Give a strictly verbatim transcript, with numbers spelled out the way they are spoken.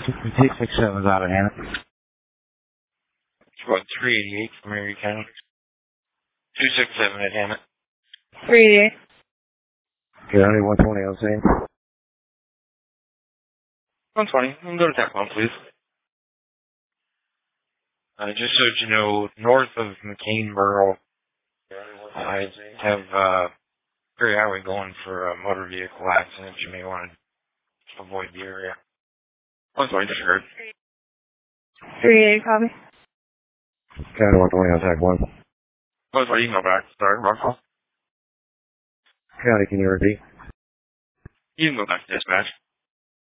six six seven is out of Hammett. It's about three eighty-eight from Erie County. two six seven at Hammett. three eighty-eight. County one twenty on scene. one twenty. You can go to that one, please. Uh, just so you know, north of McCain-Borough, I have uh, Perry Highway going for a motor vehicle accident. You may want to avoid the area. one twenty, disregard. three eighty, copy. County one twenty on tag one. one twenty, you can go back. Sorry, wrong call. County, can you repeat? You can go back to dispatch.